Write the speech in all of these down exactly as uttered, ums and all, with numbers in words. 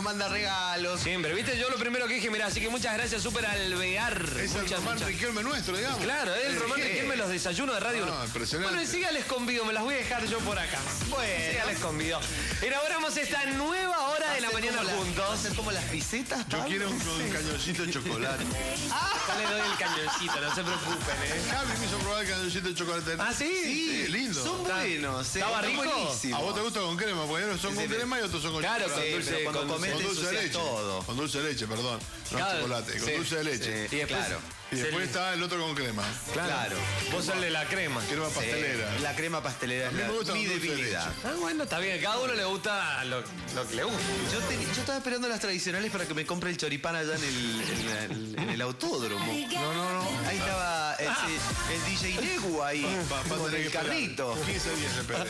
manda regalos. Siempre, ¿viste? Yo lo primero que dije, mirá, así que muchas gracias, Super Alvear. Es muchas, el Román muchas... Riquelme nuestro, digamos. Claro, es el Román Eh, Riquelme, los desayunos de radio. No, impresionante. Bueno, enseguida les convido, me las voy a dejar yo por acá. Bueno, enseguida les convido. Inauguramos esta nueva hora de la mañana la, juntos. ¿Va a ser como las pisetas? Yo Pablo? quiero un, un cañoncito de chocolate. Ya le doy el cañoncito, no se preocupen, ¿eh? Javi me hizo probar el cañoncito de chocolate. ¿Ah, sí? Sí, lindo. Son buenos. ¿Estaba eh, rico? buenísimos. ¿A vos te gusta con crema? Porque unos son con Sí, crema y otros son con Claro, chocolate. con dulce, pero cuando con comés Con te dulce de ensucias leche. todo. Con dulce de leche, perdón. No Claro, chocolate, con sí, dulce de leche. Y después, Claro. Y después está el otro con crema. Claro. Vos sos el de la crema. Crema pastelera. Sí, la crema pastelera A es mí la, me gusta mi con dulce de debilidad. leche. Ah, bueno, está bien. Cada uno le gusta lo, lo que le gusta. Yo, te- yo estaba esperando las tradicionales para que me compre el choripán allá en el, en el- en el autódromo. No, no, no. Ahí estaba ese- el D J Negu ahí, Va, va a con tener que el esperar. carrito. quince días esperé.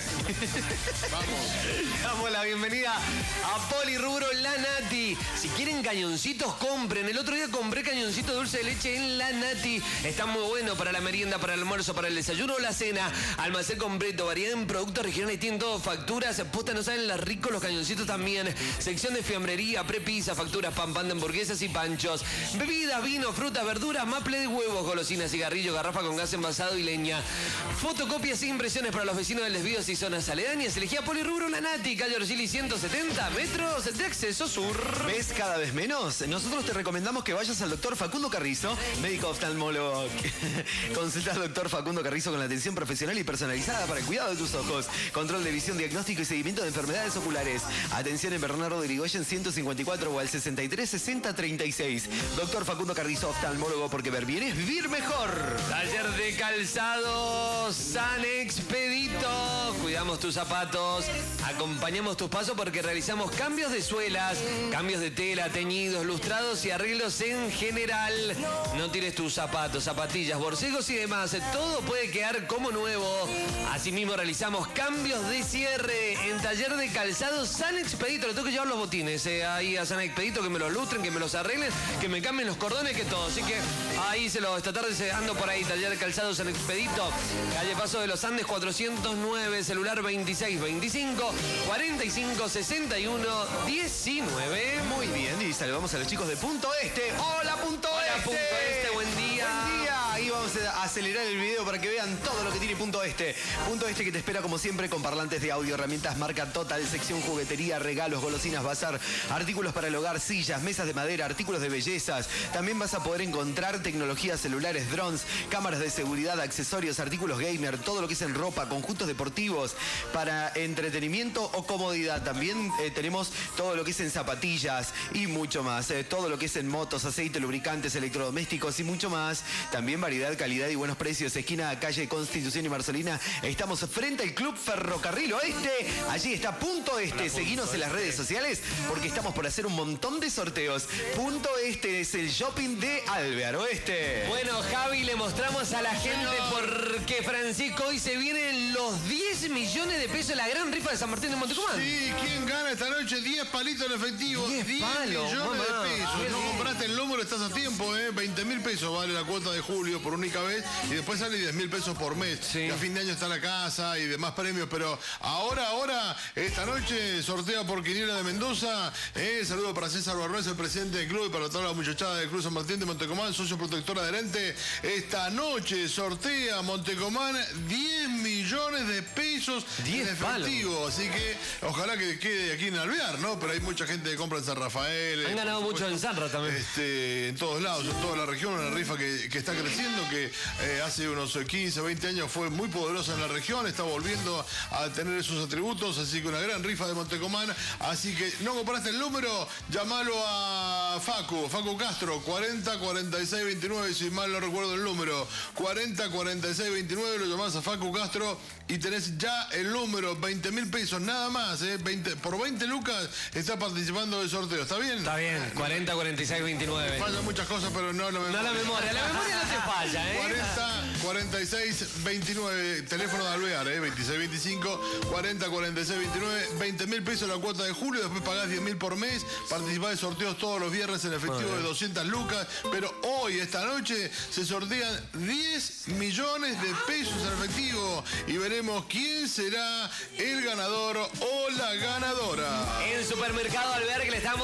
Vamos. Damos la bienvenida a Polirrubro La Nati. Si quieren cañoncitos, compren. El otro día compré cañoncito de dulce de leche en La Nati. Está muy bueno para la merienda, para el almuerzo, para el desayuno o la cena. Almacén completo, variedad en productos regionales, tienen todo, facturas. Posta, no saben las ricos los cañoncitos también. Sección de fiambrería, prepizza, facturas, pan, pan de hamburguesas y panchos. Bebidas, vino, frutas, verduras, maple de huevos, golosinas, cigarrillos, garrafa con gas envasado y leña. Fotocopias e impresiones para los vecinos del Desvío y zonas aledañas. Elegía Polirrubro La Nati, calle Orgili ciento setenta metros de acceso sur. ¿Ves cada vez menos? Nosotros te recomendamos que vayas al doctor Facundo Carrizo, médico oftalmólogo. Consulta al doctor Facundo Carrizo con la atención profesional y personalizada para el cuidado de tus ojos. Control de visión, diagnóstico y seguimiento de enfermedades oculares. Atención en Bernardo de Irigoyen ciento cincuenta y cuatro o al sesenta y tres sesenta treinta y seis. Doctor Facundo Carrizo, oftalmólogo, porque ver bien es vivir mejor. Taller de calzado San Expedito. Cuidamos tus zapatos, acompañamos tus pasos porque realizamos cambios de suelas, cambios de tela, teñidos, lustrados y arreglos en general. No tires tus zapatos, zapatillas, borcegos y demás. Todo puede quedar como nuevo. Asimismo realizamos cambios de cierre en Taller de calzado San Expedito. Le tengo que llevar los botines eh, ahí a San Expedito, que me los lustren, que me los arreglen, que me cambien los cordones, que todo. Así que ahí se lo, esta tarde se ando por ahí, Taller de calzado San Expedito, calle Paso de los Andes cuatrocientos nueve, celular veintiséis veinticinco cuarenta y cinco sesenta y uno diecinueve. Muy bien, y saludamos a los chicos de Punto Este. ¡Hola, Punto Hola, Este! Punto Este, buen día. Buen día. Ahí vamos a acelerar el video para que vean todo lo que tiene Punto Este. Punto Este que te espera como siempre con parlantes de audio, herramientas marca Total, sección juguetería, regalos, golosinas, bazar, artículos para el hogar, sillas, mesas de madera, artículos de bellezas. También vas a poder encontrar tecnologías celulares, drones, cámaras de seguridad, accesorios, artículos gamer, todo lo que es en ropa, conjuntos deportivos para entretenimiento o comodidad. También eh, tenemos todo lo que es en zapatillas y mucho más. Eh, todo lo que es en motos, aceite, lubricantes, electrodomésticos y mucho más. También variedad, calidad y buenos precios. Esquina calle Constitución y Marcelina. Estamos frente al Club Ferrocarril Oeste. Allí está Punto Este. Seguinos en las redes sociales porque estamos por hacer un montón de sorteos. Punto Este es el shopping de Alvear Oeste. Bueno, Javi, le mostramos a la gente porque Francisco hoy se vienen los diez millones de pesos de la gran rifa de San Martín de Montecomán. Sí, ¿quién gana esta noche? diez palitos en efectivo. diez palos, millones mamá. de pesos. Qué No bien. compraste el número, estás a tiempo, ¿eh? veinte mil pesos vale la cuota de julio por única vez y después sale diez mil pesos por mes. Sí. Y a fin de año está la casa y demás premios, pero ahora, ahora, esta noche sortea por Quiniela de Mendoza. Eh, saludo para César Barroes, el presidente del club, y para toda la muchachada del Club San Martín de Montecomán, socio protector adherente. Esta noche sortea Montecomán diez millones de pesos diez en efectivo. Así que ojalá que quede aquí en Alvear, ¿no? Pero hay mucha gente que compra en San Rafael. Han eh, ganado por mucho en supuesto, Sanra también. Este, en todos lados, en toda la región, una rifa que, que está creciendo, que eh, hace unos quince, veinte años fue muy poderosa en la región, está volviendo a tener esos atributos, así que una gran rifa de Montecomán. Así que no compraste el número, llamalo a Facu, Facu Castro, cuarenta cuarenta y seis veintinueve, si mal no recuerdo el número, cuarenta cuarenta y seis veintinueve, lo llamás a Facu Castro y tenés ya el número, veinte mil pesos, nada más, ¿eh? veinte, por veinte lucas está participando del sorteo, ¿está bien? Está bien, cuarenta cuarenta y seis veintinueve. Fallan muchas cosas, pero no la memoria. No la memoria, la memoria no te falla, ¿eh? cuarenta cuarenta y seis veintinueve, teléfono de Alvear, ¿eh? veintiséis veinticinco, cuarenta cuarenta y seis veintinueve, veinte mil pesos la cuota de julio, después pagás diez mil por mes, participás de sorteos todos los viernes en efectivo de doscientas lucas, pero hoy, esta noche, se sortean diez millones de pesos en efectivo y veremos quién será el ganador o la ganadora. En Supermercado Alvear, que le estamos